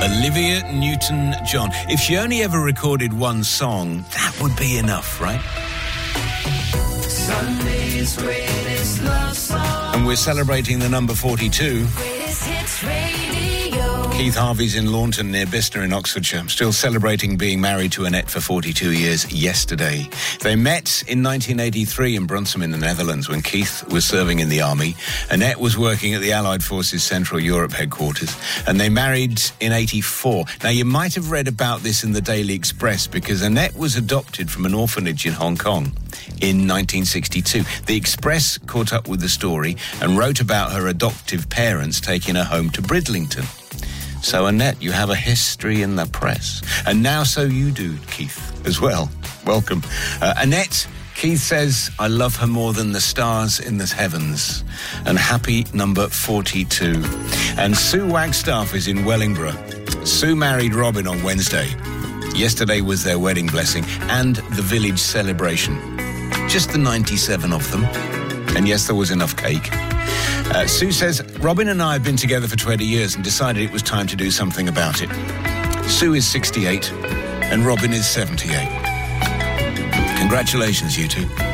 Olivia Newton-John. If she only ever recorded one song, that would be enough, right? Sunday's greatest love song. And we're celebrating the number 42. Greatest hits radio. Keith Harvey's in Launton near Bicester in Oxfordshire, still celebrating being married to Annette for 42 years yesterday. They met in 1983 in Brunsum in the Netherlands when Keith was serving in the army. Annette was working at the Allied Forces Central Europe headquarters, and they married in 84. Now, you might have read about this in the Daily Express because Annette was adopted from an orphanage in Hong Kong in 1962. The Express caught up with the story and wrote about her adoptive parents taking her home to Bridlington. So, Annette, you have a history in the press. And now so you do, Keith, as well. Welcome. Annette, Keith says, I love her more than the stars in the heavens. And happy number 42. And Sue Wagstaff is in Wellingborough. Sue married Robin on Wednesday. Yesterday was their wedding blessing and the village celebration. Just the 97 of them. And yes, there was enough cake. Sue says, Robin and I have been together for 20 years and decided it was time to do something about it. Sue is 68 and Robin is 78. Congratulations, you two.